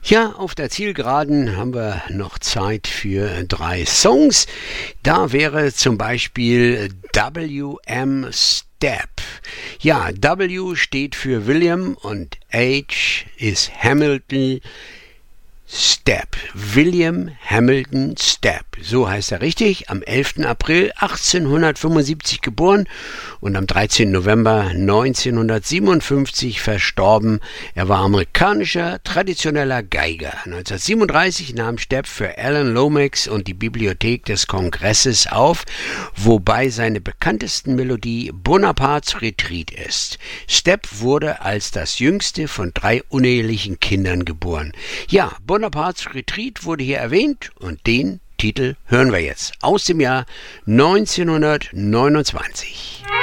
Ja, auf der Zielgeraden haben wir noch Zeit für 3 Songs. Da wäre zum Beispiel W.M. Step. Ja, W steht für William und H ist Hamilton Step. William Hamilton Step. So heißt er richtig. Am 11. April 1875 geboren und am 13. November 1957 verstorben. Er war amerikanischer traditioneller Geiger. 1937 nahm Step für Alan Lomax und die Bibliothek des Kongresses auf, wobei seine bekanntesten Melodie Bonapartes Retreat ist. Step wurde als das jüngste von 3 unehelichen Kindern geboren. Ja, Bonapartes Retreat wurde hier erwähnt und den Titel hören wir jetzt aus dem Jahr 1929.